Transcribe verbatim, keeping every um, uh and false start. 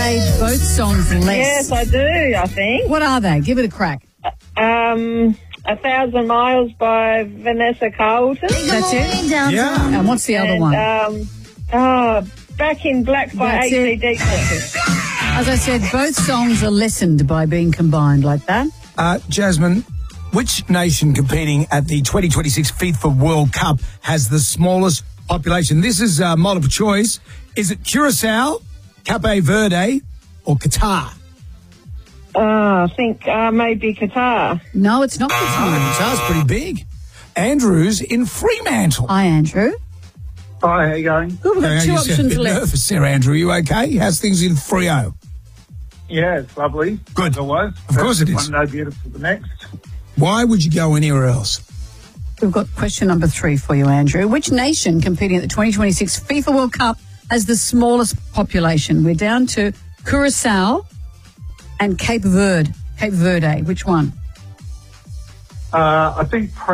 played both songs less. Yes, I do, I think. What are they? Give it a crack. Um, A Thousand Miles by Vanessa Carlton. That's it? Yeah. And what's the other And, one? Um, oh, Back in Black by That's A it. C D C. As I said, both songs are lessened by being combined like that. Uh, Jasmine, which nation competing at the twenty twenty-six FIFA World Cup has the smallest population? This is uh, multiple choice. Is it Curacao, Cape Verde, or Qatar? Uh, I think uh, maybe Qatar. No, it's not Qatar. Oh, Qatar's pretty big. Andrew's in Fremantle. Hi, Andrew. Hi, how you going? Good, we've got Uh, two you sound a options bit left. nervous there, Andrew. You okay? How's things in Freo? Yeah, it's lovely. Good. As always. Of course it is. One day beautiful the next. Why would you go anywhere else? We've got question number three for you, Andrew. Which nation competing at the twenty twenty-six FIFA World Cup has the smallest population? We're down to Curacao and Cape Verde. Cape Verde. Which one? Uh, I think